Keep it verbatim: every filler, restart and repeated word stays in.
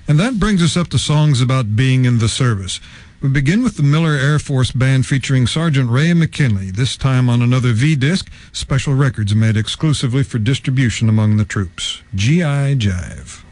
And that brings us up to songs about being in the service. We begin with the Miller Air Force Band featuring Sergeant Ray McKinley, this time on another V-disc, special records made exclusively for distribution among the troops. G I Jive.